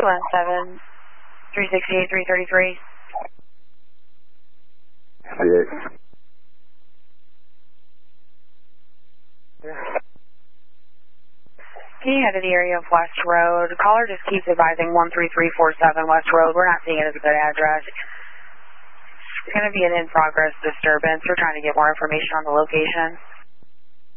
217, 368, 333. 38. Can you head to the area of West Road? Caller just keeps advising 13347 West Road. We're not seeing it as a good address. It's going to be an in-progress disturbance. We're trying to get more information on the location.